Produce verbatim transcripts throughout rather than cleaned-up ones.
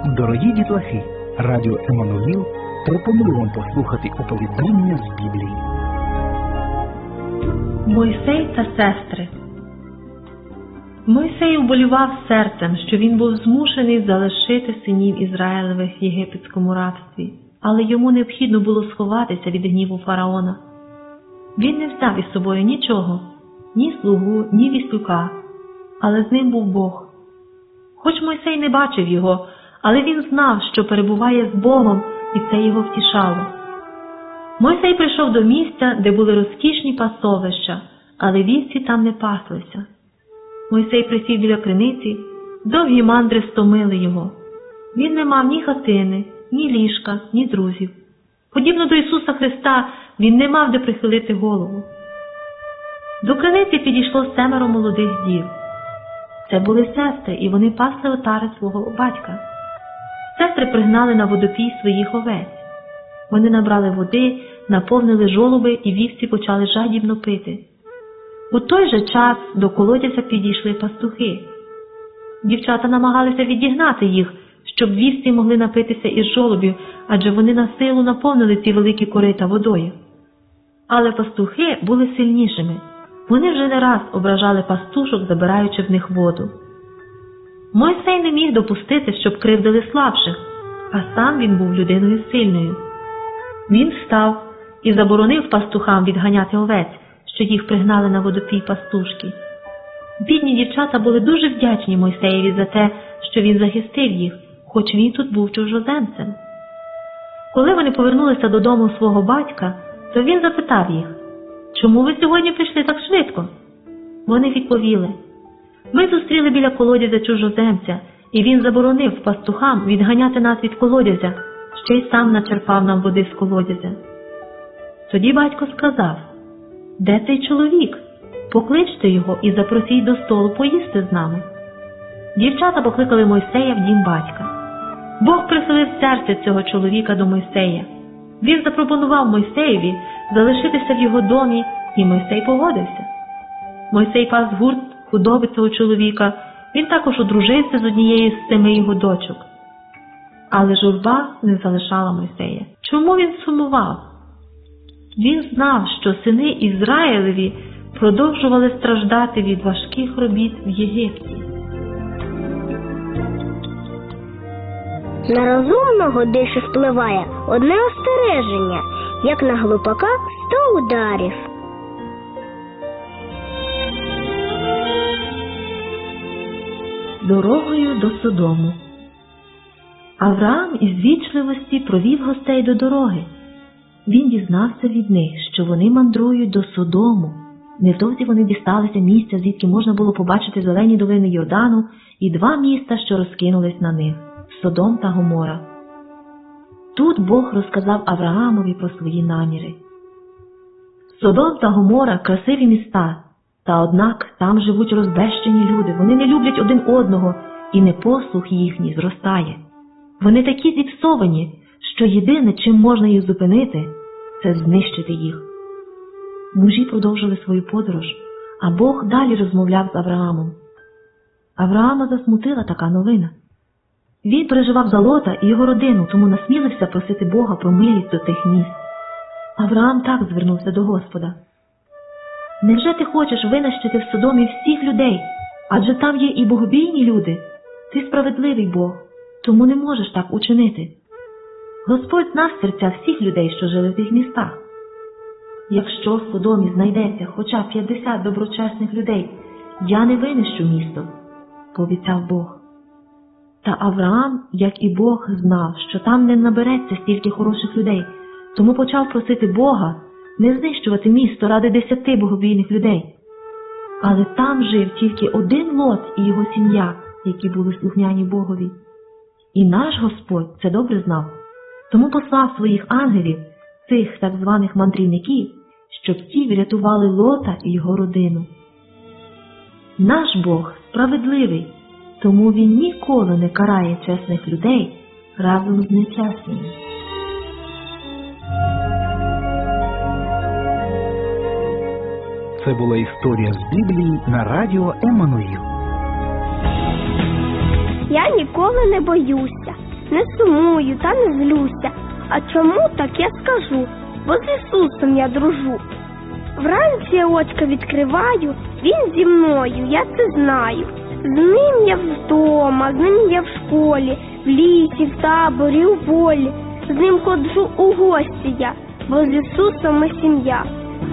Дорогі дітлахи, радіо Еммануїл пропонує вам послухати оповідання з Біблії. Мойсей та сестри. Мойсей уболівав серцем, що він був змушений залишити синів Ізраїлевих в єгипетському рабстві, але йому необхідно було сховатися від гніву фараона. Він не взяв із собою нічого, ні слугу, ні віслюка, але з ним був Бог. Хоч Мойсей не бачив його, але він знав, що перебуває з Богом, і це його втішало. Мойсей прийшов до місця, де були розкішні пасовища, але вівці там не паслися. Мойсей присів біля криниці, довгі мандри стомили його. Він не мав ні хатини, ні ліжка, ні друзів. Подібно до Ісуса Христа, він не мав де прихилити голову. До криниці підійшло семеро молодих дів. Це були сестри, і вони пасли отари свого батька. Сестри пригнали на водопій своїх овець. Вони набрали води, наповнили жолоби, і вівці почали жадібно пити. У той же час до колодязя підійшли пастухи. Дівчата намагалися відігнати їх, щоб вівці могли напитися із жолобів, адже вони на силу наповнили ці великі корита водою. Але пастухи були сильнішими. Вони вже не раз ображали пастушок, забираючи в них воду. Мойсей не міг допустити, щоб кривдили слабших, а сам він був людиною сильною. Він встав і заборонив пастухам відганяти овець, що їх пригнали на водопій пастушки. Бідні дівчата були дуже вдячні Мойсеєві за те, що він захистив їх, хоч він тут був чужоземцем. Коли вони повернулися додому свого батька, то він запитав їх: «Чому ви сьогодні прийшли так швидко?» Вони відповіли: «Ми зустріли біля колодязя чужоземця, і він заборонив пастухам відганяти нас від колодязя, ще й сам начерпав нам води з колодязя». Тоді батько сказав: «Де цей чоловік? Покличте його і запросіть до столу поїсти з нами». Дівчата покликали Мойсея в дім батька. Бог прихилив серце цього чоловіка до Мойсея. Він запропонував Мойсеєві залишитися в його домі, і Мойсей погодився. Мойсей пас гурт худоби цього чоловіка, він також одружився з однією з семи його дочок. Але журба не залишала Мойсея. Чому він сумував? Він знав, що сини Ізраїлеві продовжували страждати від важких робіт в Єгипті. На розумного дише впливає одне остереження, як на глупака сто ударів. Дорогою до Содому. Авраам із вічливості провів гостей до дороги. Він дізнався від них, що вони мандрують до Содому. Невдовзі вони дісталися місця, звідки можна було побачити зелені долини Йордану і два міста, що розкинулись на них – Содом та Гомора. Тут Бог розказав Авраамові про свої наміри. Содом та Гомора – красиві міста, та однак там живуть розбещені люди, вони не люблять один одного, і непослух їхній зростає. Вони такі зіпсовані, що єдине, чим можна їх зупинити – це знищити їх. Мужі продовжили свою подорож, а Бог далі розмовляв з Авраамом. Авраама засмутила така новина. Він переживав за Лота і його родину, тому насмілився просити Бога про милість до тих міст. Авраам так звернувся до Господа: «Невже ти хочеш винищити в Содомі всіх людей? Адже там є і богобійні люди. Ти справедливий Бог, тому не можеш так учинити. Господь знав серця всіх людей, що жили в тих містах. Якщо в Содомі знайдеться хоча б п'ятдесят доброчесних людей, я не винищу місто», – пообіцяв Бог. Та Авраам, як і Бог, знав, що там не набереться стільки хороших людей, тому почав просити Бога не знищувати місто ради десяти богобійних людей. Але там жив тільки один Лот і його сім'я, які були слухняні Богові. І наш Господь це добре знав, тому послав своїх ангелів, цих так званих мандрівників, щоб ті врятували Лота і його родину. Наш Бог справедливий, тому Він ніколи не карає чесних людей разом з нечесними. Це була історія з Біблії на радіо Еммануїл. Я ніколи не боюся. не сумую та не злюся. А чому так я скажу? Бо з Ісусом я дружу. Вранці я очка відкриваю, Він зі мною, я це знаю. З ним я вдома, з ним я в школі, в лісі, в таборі, у полі. З ним ходжу у гості я, бо з Ісусом ми сім'я.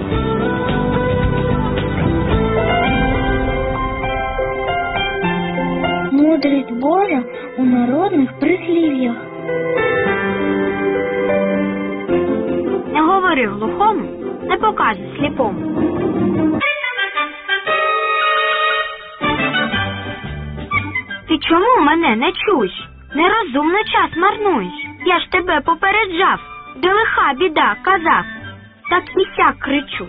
Мудрість Божа у народних прислів'ях. Не говори глухому, не покаже сліпому. Ти чому мене не чуєш? Нерозумно час марнуєш. Я ж тебе попереджав, до лиха біда казав. Так і сяк кричу.